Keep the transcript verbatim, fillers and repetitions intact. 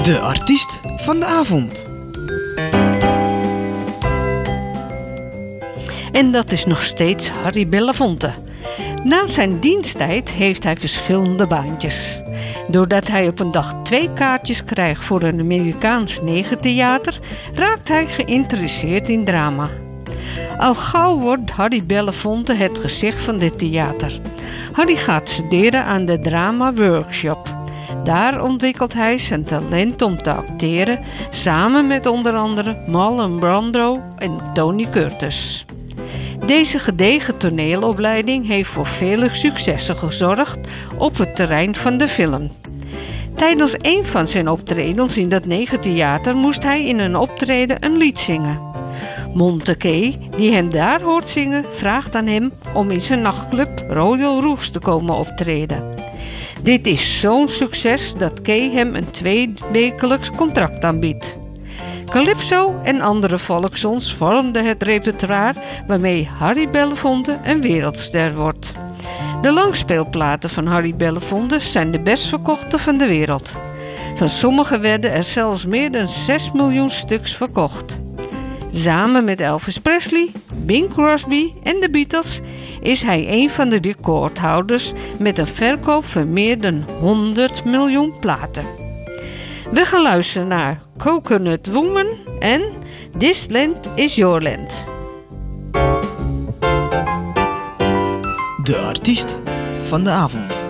De artiest van de avond. En dat is nog steeds Harry Belafonte. Na zijn diensttijd heeft hij verschillende baantjes. Doordat hij op een dag twee kaartjes krijgt voor een Amerikaans negertheater, raakt hij geïnteresseerd in drama. Al gauw wordt Harry Belafonte het gezicht van dit theater. Harry gaat studeren aan de Drama Workshop. Daar ontwikkelt hij zijn talent om te acteren, samen met onder andere Marlon Brando en Tony Curtis. Deze gedegen toneelopleiding heeft voor vele successen gezorgd op het terrein van de film. Tijdens een van zijn optredens in dat negertheater moest hij in een optreden een lied zingen. Monte Kay, die hem daar hoort zingen, vraagt aan hem om in zijn nachtclub Royal Rouge te komen optreden. Dit is zo'n succes dat Kay hem een tweewekelijks contract aanbiedt. Calypso en andere volkssongs vormden het repertoire waarmee Harry Belafonte een wereldster wordt. De langspeelplaten van Harry Belafonte zijn de best verkochte van de wereld. Van sommige werden er zelfs meer dan zes miljoen stuks verkocht. Samen met Elvis Presley, Bing Crosby en de Beatles is hij een van de recordhouders met een verkoop van meer dan honderd miljoen platen. We gaan luisteren naar Coconut Woman en This Land is Your Land. De artiest van de avond.